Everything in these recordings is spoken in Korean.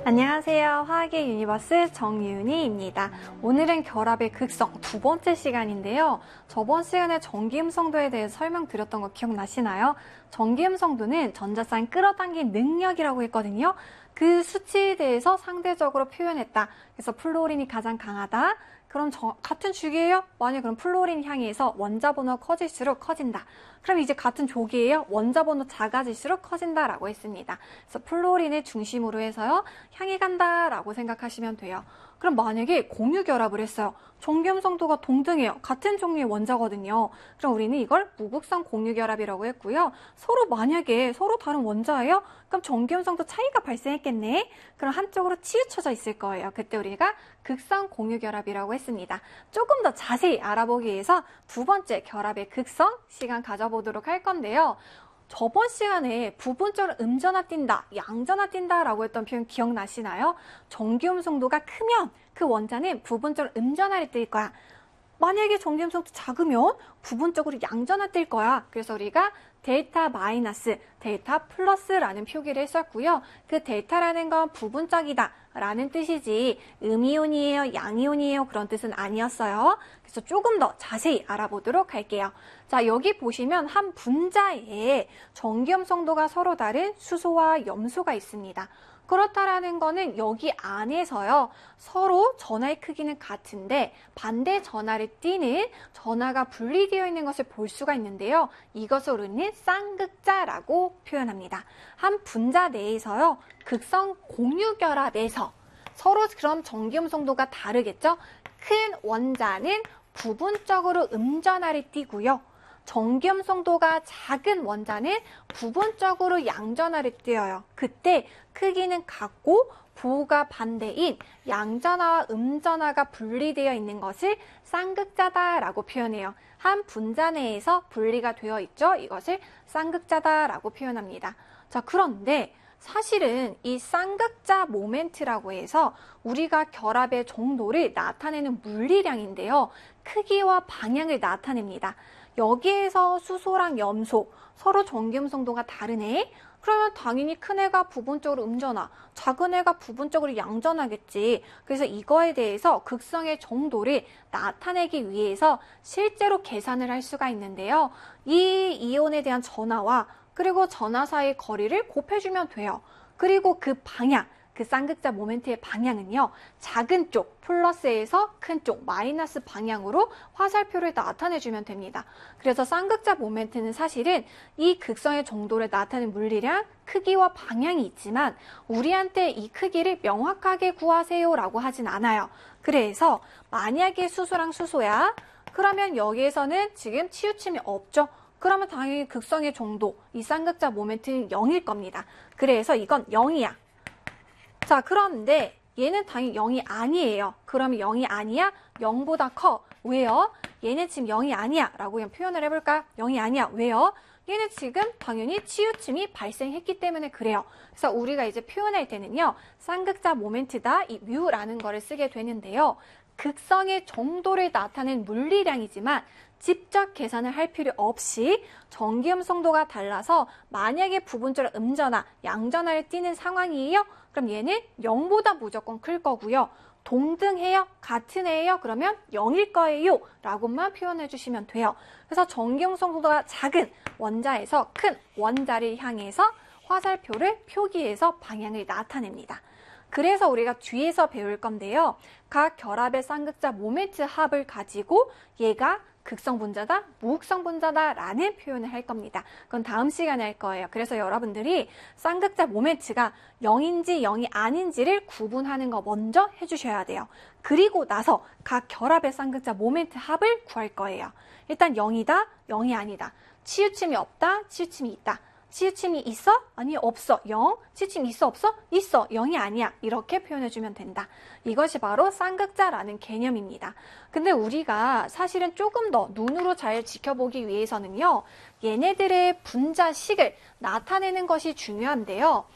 안녕하세요. 화학의 유니버스 정유은이입니다. 오늘은 결합의 극성 두 번째 시간인데요. 저번 시간에 전기음성도에 대해서 설명드렸던 거 기억나시나요? 전기음성도는 전자쌍 끌어당긴 능력이라고 했거든요. 그 수치에 대해서 상대적으로 표현했다. 그래서 플루오린이 가장 강하다. 그럼 같은 주기예요? 만약 그럼 플루오린 향해서 원자 번호가 커질수록 커진다. 그럼 이제 같은 조기예요? 원자 번호 작아질수록 커진다라고 했습니다. 그래서 플루오린을 중심으로 해서요. 향이 간다라고 생각하시면 돼요. 그럼 만약에 공유 결합을 했어요. 전기음성도가 동등해요. 같은 종류의 원자거든요. 그럼 우리는 이걸 무극성 공유 결합이라고 했고요. 만약에 서로 다른 원자예요? 그럼 전기음성도 차이가 발생했겠네. 그럼 한쪽으로 치우쳐져 있을 거예요. 그때 우리가 극성 공유 결합이라고 했습니다. 조금 더 자세히 알아보기 위해서 두 번째 결합의 극성 시간 가져보도록 할 건데요. 저번 시간에 부분적으로 음전화 띈다, 양전화 띈다 라고 했던 표현 기억나시나요? 전기음성도가 크면 그 원자는 부분적으로 음전화를 띨 거야. 만약에 전기음성도 작으면 부분적으로 양전화 띨 거야. 그래서 우리가 델타 마이너스, 델타 플러스라는 표기를 했었고요. 그 델타라는 건 부분적이다 라는 뜻이지 음이온이에요, 양이온이에요 그런 뜻은 아니었어요. 그래서 조금 더 자세히 알아보도록 할게요. 자, 여기 보시면 한 분자에 전기음성도가 서로 다른 수소와 염소가 있습니다. 그렇다라는 거는 여기 안에서요. 서로 전하의 크기는 같은데 반대 전하를 띠는 전하가 분리되어 있는 것을 볼 수가 있는데요. 이것을 우리는 쌍극자라고 표현합니다. 한 분자 내에서요. 극성 공유결합에서 서로 그럼 전기음성도가 다르겠죠? 큰 원자는 부분적으로 음전하를 띠고요. 전기음성도가 작은 원자는 부분적으로 양전하를 띄어요. 그때 크기는 같고 부호가 반대인 양전하와 음전하가 분리되어 있는 것을 쌍극자다라고 표현해요. 한 분자 내에서 분리가 되어 있죠. 이것을 쌍극자다라고 표현합니다. 자, 그런데 사실은 이 쌍극자 모멘트라고 해서 우리가 결합의 정도를 나타내는 물리량인데요. 크기와 방향을 나타냅니다. 여기에서 수소랑 염소, 서로 전기음성도가 다르네? 그러면 당연히 큰 애가 부분적으로 음전하, 작은 애가 부분적으로 양전하겠지. 그래서 이거에 대해서 극성의 정도를 나타내기 위해서 실제로 계산을 할 수가 있는데요. 이 이온에 대한 전하와 그리고 전하 사이의 거리를 곱해주면 돼요. 그리고 그 방향, 그 쌍극자 모멘트의 방향은요. 작은 쪽 플러스에서 큰 쪽 마이너스 방향으로 화살표를 나타내주면 됩니다. 그래서 쌍극자 모멘트는 사실은 이 극성의 정도를 나타내는 물리량, 크기와 방향이 있지만 우리한테 이 크기를 명확하게 구하세요 라고 하진 않아요. 그래서 만약에 수소랑 수소야. 그러면 여기에서는 지금 치우침이 없죠. 그러면 당연히 극성의 정도, 이 쌍극자 모멘트는 0일 겁니다. 그래서 이건 0이야. 자, 그런데 얘는 당연히 0이 아니에요. 그러면 0이 아니야? 0보다 커. 왜요? 얘는 지금 0이 아니야 라고 그냥 표현을 해볼까요? 0이 아니야. 왜요? 얘는 지금 당연히 치우침이 발생했기 때문에 그래요. 그래서 우리가 이제 표현할 때는요. 쌍극자 모멘트다. 이 뮤라는 거를 쓰게 되는데요. 극성의 정도를 나타낸 물리량이지만 직접 계산을 할 필요 없이 전기음성도가 달라서 만약에 부분적으로 음전하, 양전하를 띠는 상황이에요? 그럼 얘는 0보다 무조건 클 거고요. 동등해요? 같은 애예요? 그러면 0일 거예요 라고만 표현해 주시면 돼요. 그래서 전기음성도가 작은 원자에서 큰 원자를 향해서 화살표를 표기해서 방향을 나타냅니다. 그래서 우리가 뒤에서 배울 건데요. 각 결합의 쌍극자 모멘트 합을 가지고 얘가 극성 분자다, 무극성 분자다 라는 표현을 할 겁니다. 그건 다음 시간에 할 거예요. 그래서 여러분들이 쌍극자 모멘트가 0인지 0이 아닌지를 구분하는 거 먼저 해주셔야 돼요. 그리고 나서 각 결합의 쌍극자 모멘트 합을 구할 거예요. 일단 0이다, 0이 아니다. 치우침이 없다, 치우침이 있다. 치우침이 있어? 아니 없어. 0. 치우침이 있어? 없어? 있어. 0이 아니야. 이렇게 표현해주면 된다. 이것이 바로 쌍극자라는 개념입니다. 근데 우리가 사실은 조금 더 눈으로 잘 지켜보기 위해서는요. 얘네들의 분자식을 나타내는 것이 중요한데요.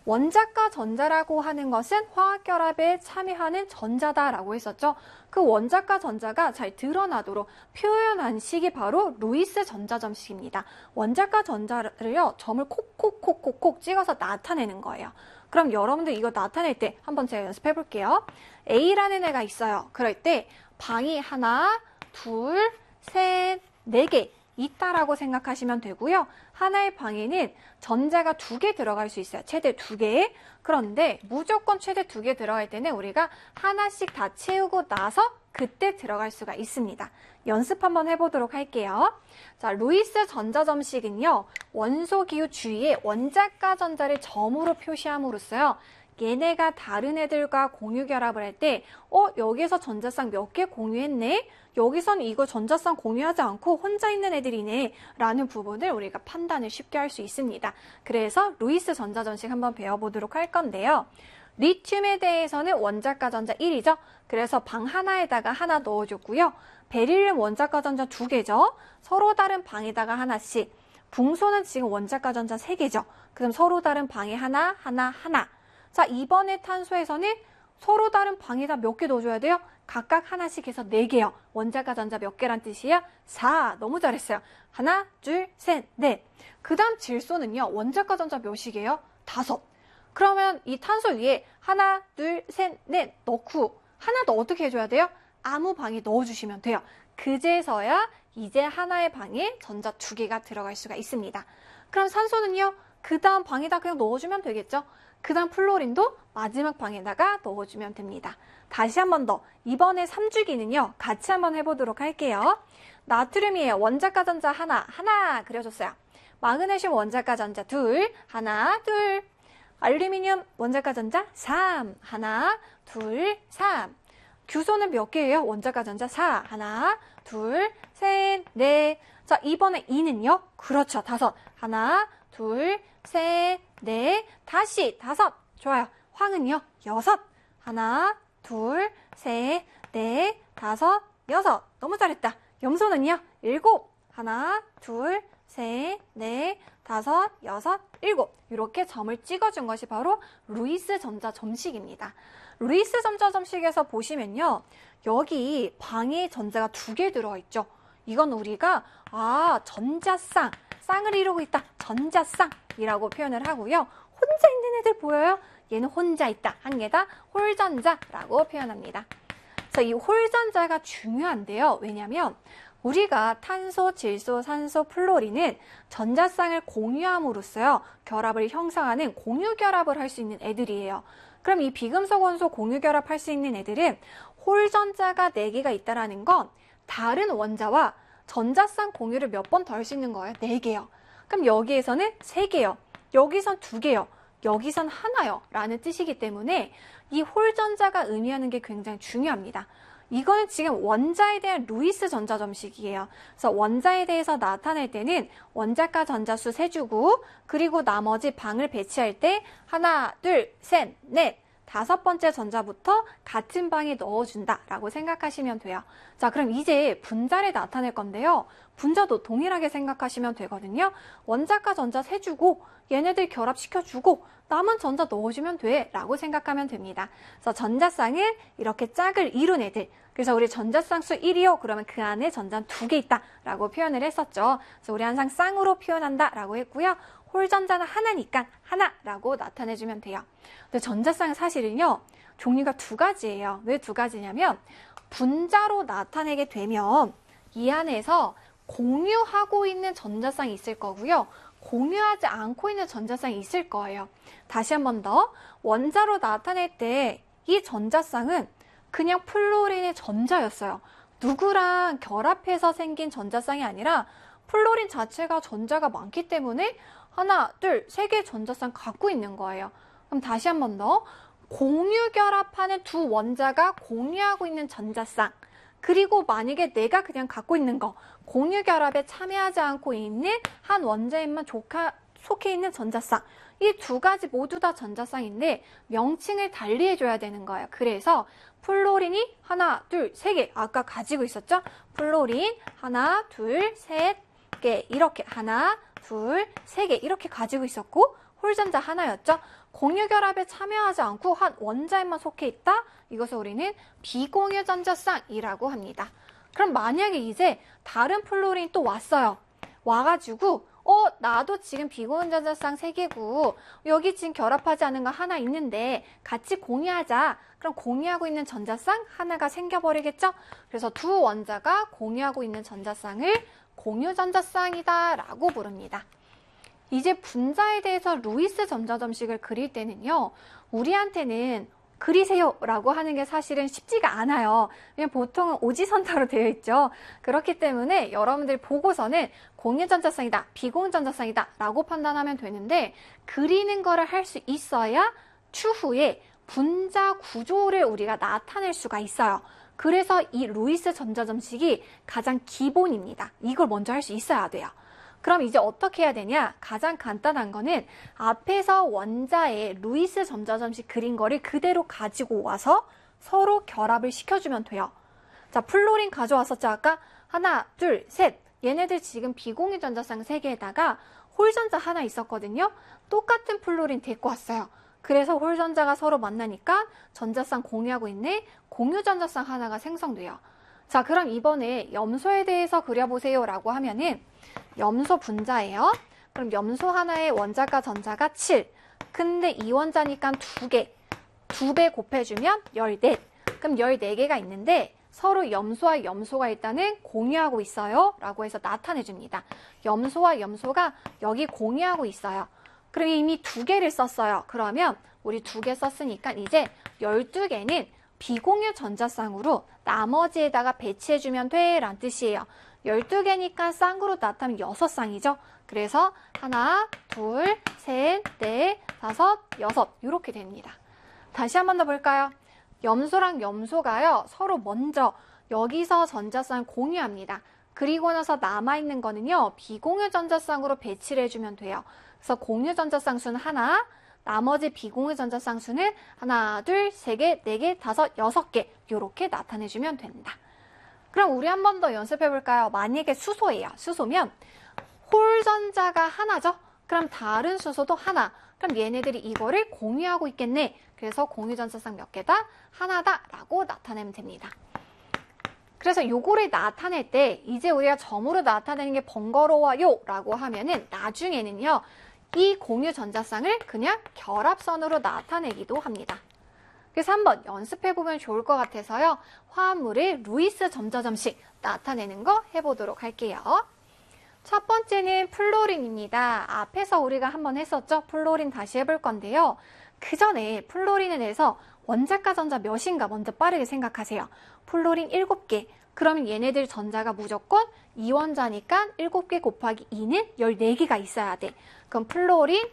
원자과 전자라고 하는 것은 화학결합에 참여하는 전자다라고 했었죠. 그 원자과 전자가 잘 드러나도록 표현한 식이 바로 루이스 전자점식입니다. 원자과 전자를요, 점을 콕콕콕콕콕 찍어서 나타내는 거예요. 그럼 여러분들 이거 나타낼 때 한번 제가 연습해 볼게요. A라는 애가 있어요. 그럴 때 방이 하나, 둘, 셋, 네 개 있다라고 생각하시면 되고요. 하나의 방에는 전자가 2개 들어갈 수 있어요. 최대 2개. 그런데 무조건 최대 2개 들어갈 때는 우리가 하나씩 다 채우고 나서 그때 들어갈 수가 있습니다. 연습 한번 해보도록 할게요. 자, 루이스 전자점식은요, 원소 기호 주위에 원자과 전자를 점으로 표시함으로써요, 얘네가 다른 애들과 공유 결합을 할 때, 여기에서 전자쌍 몇 개 공유했네? 여기선 이거 전자쌍 공유하지 않고 혼자 있는 애들이네 라는 부분을 우리가 판단을 쉽게 할 수 있습니다. 그래서 루이스 전자점식 한번 배워보도록 할 건데요. 리튬에 대해서는 원자과 전자 1이죠. 그래서 방 하나에다가 하나 넣어줬고요. 베릴륨 원자과 전자 2개죠. 서로 다른 방에다가 하나씩. 붕소는 지금 원자과 전자 3개죠. 그럼 서로 다른 방에 하나, 하나, 하나. 자, 이번에 탄소에서는 서로 다른 방에다 몇 개 넣어줘야 돼요? 각각 하나씩 해서 4개요. 원자과 전자 몇 개란 뜻이에요? 4. 너무 잘했어요. 하나, 둘, 셋, 넷. 그 다음 질소는요. 원자과 전자 몇이게요? 5. 그러면 이 탄소 위에 하나, 둘, 셋, 넷 넣고 하나 더 어떻게 해줘야 돼요? 아무 방에 넣어주시면 돼요. 그제서야 이제 하나의 방에 전자 2개가 들어갈 수가 있습니다. 그럼 산소는요? 그 다음 방에다 그냥 넣어주면 되겠죠? 그 다음 플로린도 마지막 방에다가 넣어주면 됩니다. 다시 한 번 더. 이번에 3주기는요. 같이 한번 해보도록 할게요. 나트륨이에요. 원자과 전자 하나 그려줬어요. 마그네슘 원자과 전자 2, 하나, 둘. 알루미늄 원자과 전자 3, 하나, 둘, 3. 규소는 몇 개예요? 원자과 전자 4, 하나, 둘, 셋, 넷. 자, 이번에 2는요? 그렇죠. 5. 하나, 둘, 셋, 넷. 다시 5. 좋아요. 황은요? 6. 하나, 둘, 셋, 넷, 5, 6. 너무 잘했다. 염소는요? 7. 하나, 둘, 셋, 넷, 5, 6, 7. 이렇게 점을 찍어준 것이 바로 루이스 전자점식입니다. 루이스 전자점식에서 보시면요. 여기 방에 전자가 2개 들어있죠. 이건 우리가 전자쌍, 쌍을 이루고 있다. 전자쌍이라고 표현을 하고요. 혼자 있는 애들 보여요? 얘는 혼자 있다. 한 개다 홀전자라고 표현합니다. 그래서 이 홀전자가 중요한데요. 왜냐하면 우리가 탄소, 질소, 산소, 플로린은 전자쌍을 공유함으로써요. 결합을 형성하는 공유 결합을 할 수 있는 애들이에요. 그럼 이 비금속 원소 공유 결합할 수 있는 애들은 홀전자가 4개가 있다라는 건 다른 원자와 전자쌍 공유를 몇 번 더 할 수 있는 거예요? 4개요. 그럼 여기에서는 3개요. 여기선 2개요. 여기선 하나요. 라는 뜻이기 때문에 이 홀전자가 의미하는 게 굉장히 중요합니다. 이거는 지금 원자에 대한 루이스 전자점식이에요. 그래서 원자에 대해서 나타낼 때는 원자과 전자수 세주고 그리고 나머지 방을 배치할 때 하나, 둘, 셋, 넷, 5번째 전자부터 같은 방에 넣어준다라고 생각하시면 돼요. 자, 그럼 이제 분자를 나타낼 건데요. 분자도 동일하게 생각하시면 되거든요. 원자과 전자 세주고 얘네들 결합시켜주고 남은 전자 넣어주면 돼 라고 생각하면 됩니다. 그래서 전자쌍은 이렇게 짝을 이룬 애들. 그래서 우리 전자쌍수 1이요. 그러면 그 안에 전자는 2개 있다 라고 표현을 했었죠. 그래서 우리 항상 쌍으로 표현한다 라고 했고요. 홀전자는 하나니까 하나라고 나타내주면 돼요. 근데 전자쌍은 사실은요. 종류가 2가지예요. 왜 2가지냐면 분자로 나타내게 되면 이 안에서 공유하고 있는 전자쌍이 있을 거고요. 공유하지 않고 있는 전자쌍이 있을 거예요. 다시 한 번 더. 원자로 나타낼 때 이 전자쌍은 그냥 플로린의 전자였어요. 누구랑 결합해서 생긴 전자쌍이 아니라 플로린 자체가 전자가 많기 때문에 하나, 둘, 3개의 전자쌍 갖고 있는 거예요. 그럼 다시 한 번 더. 공유 결합하는 두 원자가 공유하고 있는 전자쌍. 그리고 만약에 내가 그냥 갖고 있는 거, 공유 결합에 참여하지 않고 있는 한 원자에만 속해 있는 전자쌍. 이 2가지 모두 다 전자쌍인데 명칭을 달리 해줘야 되는 거예요. 그래서 플로린이 하나, 둘, 3개 아까 가지고 있었죠? 플로린 하나, 둘, 셋 개 이렇게 하나, 둘, 3개 이렇게 가지고 있었고 홀전자 하나였죠. 공유결합에 참여하지 않고 한 원자에만 속해 있다? 이것을 우리는 비공유 전자쌍이라고 합니다. 그럼 만약에 이제 다른 플로린이 또 왔어요. 와가지고 나도 지금 비공유 전자쌍 3개고 여기 지금 결합하지 않은 거 하나 있는데 같이 공유하자. 그럼 공유하고 있는 전자쌍 하나가 생겨버리겠죠? 그래서 두 원자가 공유하고 있는 전자쌍을 공유전자쌍이다 라고 부릅니다. 이제 분자에 대해서 루이스 전자점식을 그릴 때는요. 우리한테는 그리세요 라고 하는 게 사실은 쉽지가 않아요. 왜냐면 보통은 오지선다로 되어 있죠. 그렇기 때문에 여러분들이 보고서는 공유전자쌍이다, 비공유전자쌍이다 라고 판단하면 되는데 그리는 거를 할 수 있어야 추후에 분자 구조를 우리가 나타낼 수가 있어요. 그래서 이 루이스 전자점식이 가장 기본입니다. 이걸 먼저 할 수 있어야 돼요. 그럼 이제 어떻게 해야 되냐? 가장 간단한 거는 앞에서 원자의 루이스 전자점식 그린 거를 그대로 가지고 와서 서로 결합을 시켜주면 돼요. 자, 플로린 가져왔었죠, 아까? 하나, 둘, 셋. 얘네들 지금 비공유 전자쌍 3개에다가 홀전자 하나 있었거든요. 똑같은 플로린 데리고 왔어요. 그래서 홀전자가 서로 만나니까 전자쌍 공유하고 있는 공유 전자쌍 하나가 생성돼요. 자, 그럼 이번에 염소에 대해서 그려보세요 라고 하면은 염소 분자예요. 그럼 염소 하나의 원자가 전자가 7. 근데 이 원자니까 2개. 2배 곱해주면 14. 그럼 14개가 있는데 서로 염소와 염소가 일단은 공유하고 있어요 라고 해서 나타내줍니다. 염소와 염소가 여기 공유하고 있어요. 그럼 이미 2개를 썼어요. 그러면 우리 2개 썼으니까 이제 12개는 비공유 전자쌍으로 나머지에다가 배치해주면 돼 라는 뜻이에요. 12개니까 쌍으로 나타나면 6쌍이죠. 그래서 하나, 둘, 셋, 넷, 다섯, 여섯 이렇게 됩니다. 다시 한 번 더 볼까요? 염소랑 염소가요. 서로 먼저 여기서 전자쌍을 공유합니다. 그리고 나서 남아있는 거는요. 비공유 전자쌍으로 배치를 해주면 돼요. 그래서 공유 전자쌍 수는 하나, 나머지 비공유 전자쌍 수는 하나, 둘, 세 개, 네 개, 다섯, 6개 이렇게 나타내주면 됩니다. 그럼 우리 한 번 더 연습해 볼까요? 만약에 수소예요. 수소면 홀전자가 하나죠? 그럼 다른 수소도 하나. 그럼 얘네들이 이거를 공유하고 있겠네. 그래서 공유 전자쌍 몇 개다? 하나다 라고 나타내면 됩니다. 그래서 요거를 나타낼 때 이제 우리가 점으로 나타내는 게 번거로워요 라고 하면은 나중에는요. 이 공유 전자쌍을 그냥 결합선으로 나타내기도 합니다. 그래서 한번 연습해보면 좋을 것 같아서요. 화합물의 루이스 전자점식 나타내는 거 해보도록 할게요. 첫 번째는 플로린입니다. 앞에서 우리가 한번 했었죠. 플로린 다시 해볼 건데요. 그 전에 플로린에 대해서 원자가 전자 몇인가 먼저 빠르게 생각하세요. 플로린 7개. 그러면 얘네들 전자가 무조건 2원자니까 7개 곱하기 2는 14개가 있어야 돼. 그럼 플로린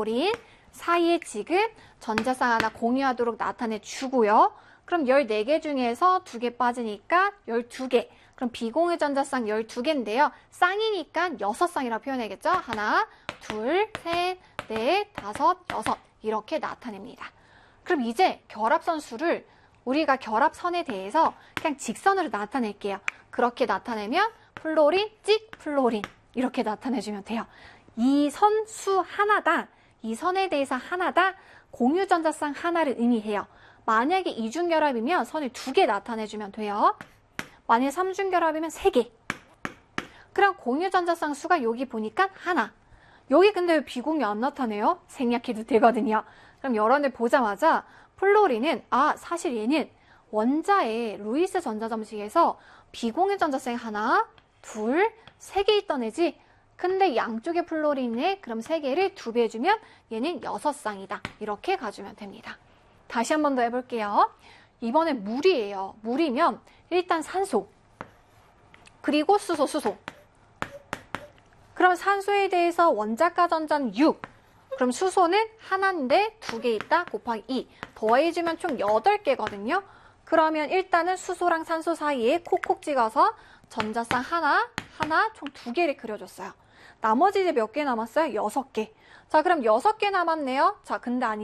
사이에 지금 전자쌍 하나 공유하도록 나타내 주고요. 그럼 14개 중에서 2개 빠지니까 12개. 그럼 비공유 전자쌍 12개인데요. 쌍이니까 6쌍이라고 표현해야겠죠? 하나, 둘, 셋, 넷, 다섯, 여섯 이렇게 나타냅니다. 그럼 이제 결합선 수를 우리가 결합선에 대해서 그냥 직선으로 나타낼게요. 그렇게 나타내면 플로린, 찍, 플로린 이렇게 나타내주면 돼요. 이 선수 하나다. 이 선에 대해서 하나다. 공유 전자쌍 하나를 의미해요. 만약에 이중결합이면 선을 2개 나타내주면 돼요. 만약에 3중결합이면 3개. 그럼 공유 전자쌍 수가 여기 보니까 하나. 여기 근데 왜 비공유 안 나타내요? 생략해도 되거든요. 그럼 여러분들 보자마자 플로린은 사실 얘는 원자의 루이스 전자점식에서 비공유 전자쌍 하나, 둘, 3개 있던 애지. 근데 양쪽에 플로린에 그럼 3개를 2배 해주면 얘는 6쌍이다. 이렇게 가주면 됩니다. 다시 한 번 더 해볼게요. 이번엔 물이에요. 물이면 일단 산소, 그리고 수소. 그럼 산소에 대해서 원자가 전자는 6. 그럼 수소는 하나인데 2개 있다 곱하기 2. 더해주면 총 8개거든요. 그러면 일단은 수소랑 산소 사이에 콕콕 찍어서 전자쌍 하나 총 2개를 그려줬어요. 나머지 이제 몇 개 남았어요? 6개. 자, 그럼 6개 남았네요. 자, 근데 아니